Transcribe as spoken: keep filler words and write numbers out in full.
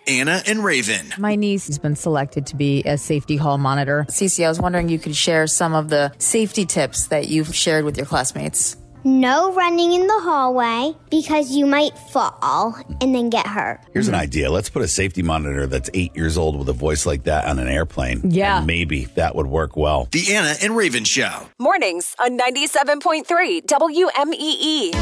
Anna and Raven. My niece has been selected to be a safety hall monitor. Cece, I was wondering you could share some of the safety tips that you've shared with your classmates. No running in the hallway because you might fall and then get hurt. Here's Mm-hmm. an idea. Let's put a safety monitor that's eight years old with a voice like that on an airplane. Yeah. And maybe that would work well. The Anna and Raven Show. Mornings on ninety-seven point three W M E E.